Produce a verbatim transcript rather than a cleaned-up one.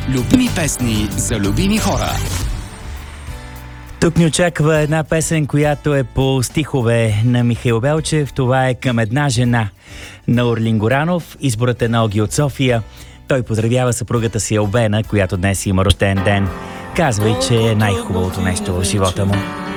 Любими песни за любими хора. Тук ни очаква една песен, която е по стихове на Михаил Белчев. Това е "Към една жена" на Орлин Горанов. Изборът е на Оги от София. Той поздравява съпругата си Албена, която днес има рожден ден. Казва и, че е най-хубавото нещо в живота му.